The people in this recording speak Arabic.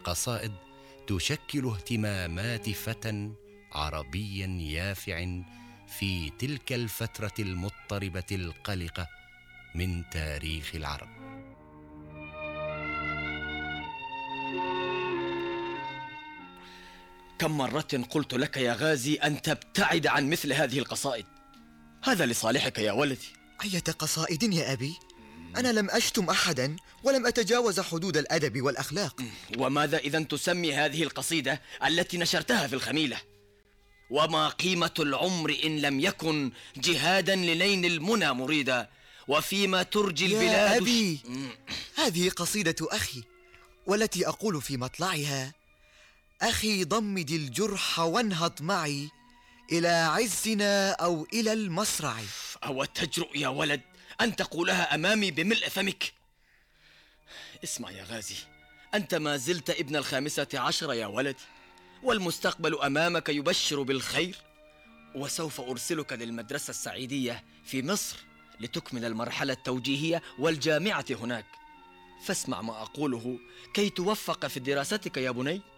القصائد تشكل اهتمامات فتى عربي يافع في تلك الفترة المضطربة القلقة من تاريخ العرب. كم مرة قلت لك يا غازي أن تبتعد عن مثل هذه القصائد؟ هذا لصالحك يا ولدي. أية قصائد يا أبي؟ أنا لم أشتم أحدا ولم أتجاوز حدود الأدب والأخلاق. وماذا إذن تسمي هذه القصيدة التي نشرتها في الخميلة؟ وما قيمة العمر إن لم يكن جهادا لنيل المنى مريدا، وفيما ترجي البلاد يا أبي هذه قصيدة أخي، والتي أقول في مطلعها: أخي ضمد الجرح وانهض معي إلى عزنا أو إلى المصرع. أو تجرؤ يا ولد أن تقولها أمامي بملء فمك؟ اسمع يا غازي، أنت ما زلت ابن 15 يا ولدي، والمستقبل أمامك يبشر بالخير، وسوف أرسلك للمدرسة السعيدية في مصر لتكمل المرحلة التوجيهية والجامعة هناك، فاسمع ما أقوله كي توفق في دراستك يا بني.